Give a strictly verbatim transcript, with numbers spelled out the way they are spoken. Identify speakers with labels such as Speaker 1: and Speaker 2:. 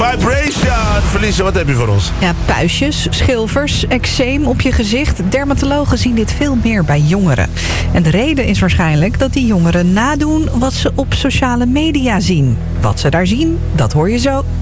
Speaker 1: Vibration! Verliezen, wat heb je voor ons?
Speaker 2: Ja, puistjes, schilfers, eczeem op je gezicht. Dermatologen zien dit veel meer bij jongeren. En de reden is waarschijnlijk dat die jongeren nadoen wat ze op sociale media zien. Wat ze daar zien, dat hoor je zo.